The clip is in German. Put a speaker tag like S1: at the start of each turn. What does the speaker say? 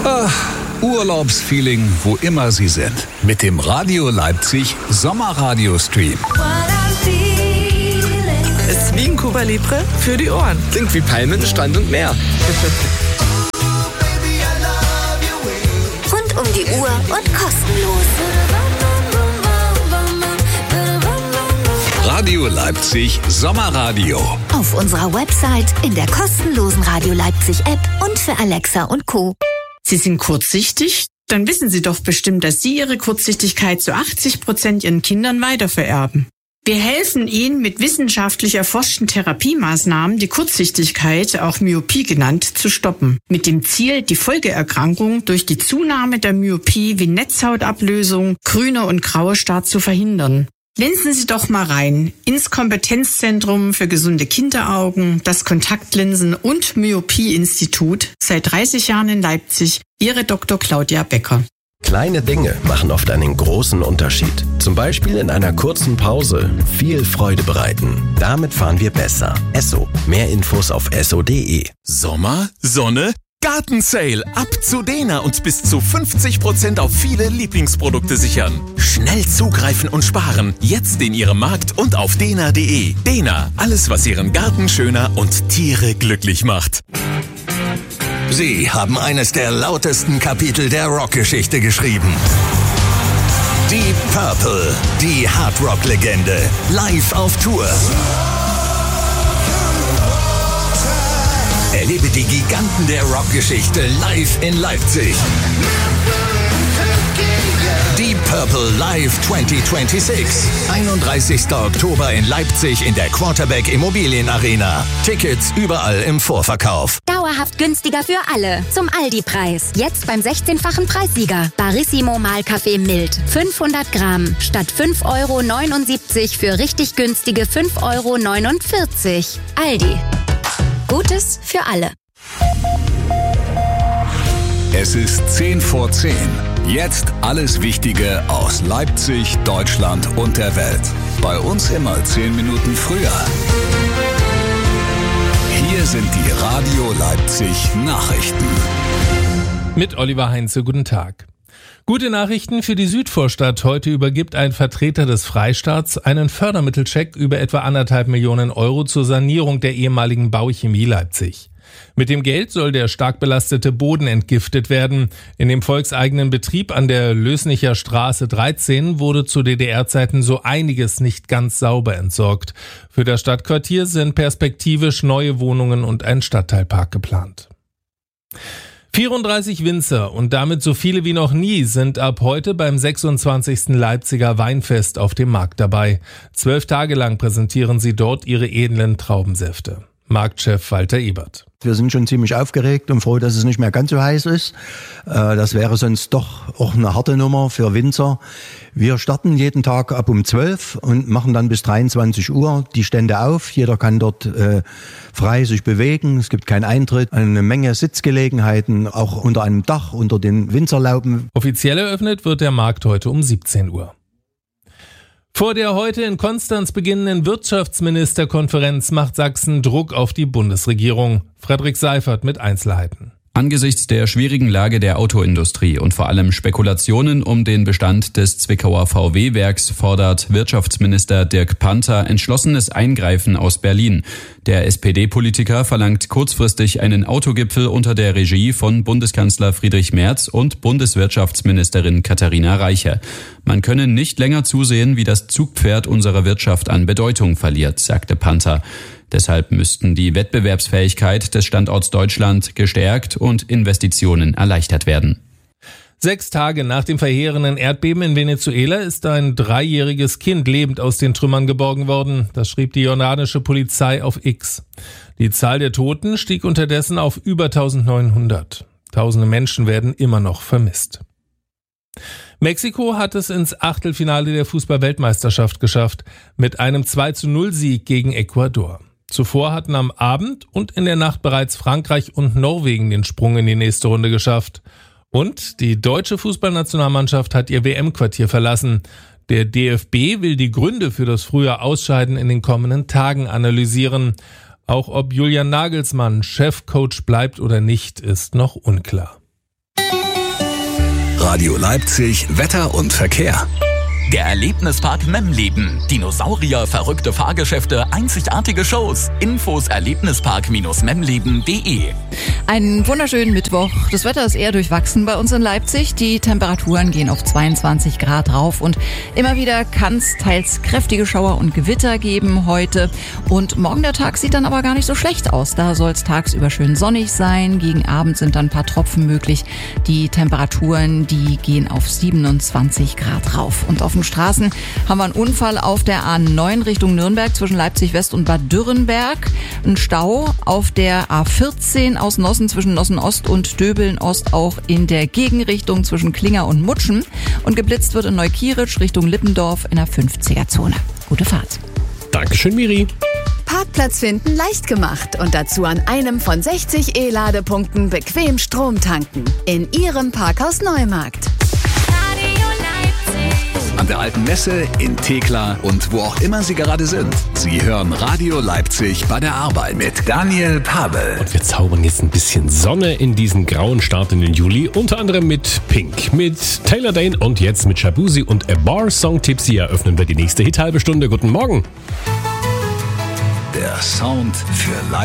S1: Urlaubsfeeling, wo immer Sie sind. Mit dem Radio Leipzig Sommerradio-Stream.
S2: Ist wie ein Cuba Libre für die Ohren.
S3: Klingt wie Palmen, Strand und Meer.
S4: Rund um die Uhr und kostenlos.
S1: Radio Leipzig Sommerradio.
S4: Auf unserer Website, in der kostenlosen Radio Leipzig App und für Alexa und Co.
S5: Sie sind kurzsichtig? Dann wissen Sie doch bestimmt, dass Sie Ihre Kurzsichtigkeit zu 80% Ihren Kindern weitervererben. Wir helfen Ihnen mit wissenschaftlich erforschten Therapiemaßnahmen, die Kurzsichtigkeit, auch Myopie genannt, zu stoppen. Mit dem Ziel, die Folgeerkrankung durch die Zunahme der Myopie wie Netzhautablösung, grüner und grauer Star zu verhindern. Linsen Sie doch mal rein ins Kompetenzzentrum für gesunde Kinderaugen, das Kontaktlinsen- und Myopie-Institut, seit 30 Jahren in Leipzig. Ihre Dr. Claudia Becker.
S6: Kleine Dinge machen oft einen großen Unterschied. Zum Beispiel in einer kurzen Pause viel Freude bereiten. Damit fahren wir besser. Esso. Mehr Infos auf esso.de.
S7: Sommer, Sonne, Gartensale. Ab zu Dena und bis zu 50% auf viele Lieblingsprodukte sichern. Schnell zugreifen und sparen. Jetzt in Ihrem Markt und auf dena.de. Dena. Alles, was Ihren Garten schöner und Tiere glücklich macht.
S8: Sie haben eines der lautesten Kapitel der Rockgeschichte geschrieben. Deep Purple, die Hardrock-Legende, live auf Tour. Erlebe die Giganten der Rockgeschichte live in Leipzig. Deep Purple Live 2026. 31. Oktober in Leipzig in der Quarterback Immobilien Arena. Tickets überall im Vorverkauf.
S9: Dauerhaft günstiger für alle. Zum Aldi-Preis. Jetzt beim 16-fachen Preissieger. Barissimo Mahlkaffee Mild. 500 Gramm. Statt 5,79 € für richtig günstige 5,49 €. Aldi. Gutes für alle.
S1: Es ist 10 vor 10. Jetzt alles Wichtige aus Leipzig, Deutschland und der Welt. Bei uns immer 10 Minuten früher. Hier sind die Radio Leipzig Nachrichten.
S10: Mit Oliver Heinze, guten Tag. Gute Nachrichten für die Südvorstadt. Heute übergibt ein Vertreter des Freistaats einen Fördermittelcheck über etwa 1,5 Millionen € zur Sanierung der ehemaligen Bauchemie Leipzig. Mit dem Geld soll der stark belastete Boden entgiftet werden. In dem volkseigenen Betrieb an der Lösnicher Straße 13 wurde zu DDR-Zeiten so einiges nicht ganz sauber entsorgt. Für das Stadtquartier sind perspektivisch neue Wohnungen und ein Stadtteilpark geplant. 34 Winzer und damit so viele wie noch nie sind ab heute beim 26. Leipziger Weinfest auf dem Markt dabei. 12 Tage lang präsentieren sie dort ihre edlen Traubensäfte. Marktchef Walter Ebert.
S11: Wir sind schon ziemlich aufgeregt und froh, dass es nicht mehr ganz so heiß ist. Das wäre sonst doch auch eine harte Nummer für Winzer. Wir starten jeden Tag ab um 12 und machen dann bis 23 Uhr die Stände auf. Jeder kann dort frei sich bewegen. Es gibt keinen Eintritt. Eine Menge Sitzgelegenheiten, auch unter einem Dach, unter den Winzerlauben.
S10: Offiziell eröffnet wird der Markt heute um 17 Uhr. Vor der heute in Konstanz beginnenden Wirtschaftsministerkonferenz macht Sachsen Druck auf die Bundesregierung. Frederik Seifert mit Einzelheiten.
S12: Angesichts der schwierigen Lage der Autoindustrie und vor allem Spekulationen um den Bestand des Zwickauer VW-Werks fordert Wirtschaftsminister Dirk Panther entschlossenes Eingreifen aus Berlin. Der SPD-Politiker verlangt kurzfristig einen Autogipfel unter der Regie von Bundeskanzler Friedrich Merz und Bundeswirtschaftsministerin Katharina Reiche. Man könne nicht länger zusehen, wie das Zugpferd unserer Wirtschaft an Bedeutung verliert, sagte Panther. Deshalb müssten die Wettbewerbsfähigkeit des Standorts Deutschland gestärkt und Investitionen erleichtert werden.
S10: 6 Tage nach dem verheerenden Erdbeben in Venezuela ist ein 3-jähriges Kind lebend aus den Trümmern geborgen worden. Das schrieb die jordanische Polizei auf X. Die Zahl der Toten stieg unterdessen auf über 1900. Tausende Menschen werden immer noch vermisst. Mexiko hat es ins Achtelfinale der Fußball-Weltmeisterschaft geschafft mit einem 2:0-Sieg gegen Ecuador. Zuvor hatten am Abend und in der Nacht bereits Frankreich und Norwegen den Sprung in die nächste Runde geschafft. Und die deutsche Fußballnationalmannschaft hat ihr WM-Quartier verlassen. Der DFB will die Gründe für das frühe Ausscheiden in den kommenden Tagen analysieren. Auch ob Julian Nagelsmann Chefcoach bleibt oder nicht, ist noch unklar.
S1: Radio Leipzig Wetter und Verkehr.
S13: Der Erlebnispark Memleben. Dinosaurier, verrückte Fahrgeschäfte, einzigartige Shows. Infos erlebnispark-memleben.de.
S14: Einen wunderschönen Mittwoch. Das Wetter ist eher durchwachsen bei uns in Leipzig. Die Temperaturen gehen auf 22 Grad rauf und immer wieder kann es teils kräftige Schauer und Gewitter geben heute. Und morgen der Tag sieht dann aber gar nicht so schlecht aus. Da soll es tagsüber schön sonnig sein. Gegen Abend sind dann ein paar Tropfen möglich. Die Temperaturen, die gehen auf 27 Grad rauf. Und auf den Straßen haben wir einen Unfall auf der A9 Richtung Nürnberg zwischen Leipzig West und Bad Dürrenberg. Ein Stau auf der A14 aus Nossen zwischen Nossen Ost und Döbeln Ost, auch in der Gegenrichtung zwischen Klinger und Mutschen. Und geblitzt wird in Neukiritzsch Richtung Lippendorf in der 50er-Zone. Gute Fahrt.
S15: Dankeschön, Miri.
S16: Parkplatz finden leicht gemacht und dazu an einem von 60 E-Ladepunkten bequem Strom tanken. In Ihrem Parkhaus Neumarkt.
S1: An der Alten Messe, in Thekla und wo auch immer Sie gerade sind. Sie hören Radio Leipzig bei der Arbeit mit Daniel Pavel.
S15: Und wir zaubern jetzt ein bisschen Sonne in diesen grauen Start in den Juli, unter anderem mit Pink, mit Taylor Dane und jetzt mit Shabuzi und A Bar Song Tipsy eröffnen wir die nächste Hit-Halbe Stunde. Guten Morgen.
S1: Der Sound für Leipzig.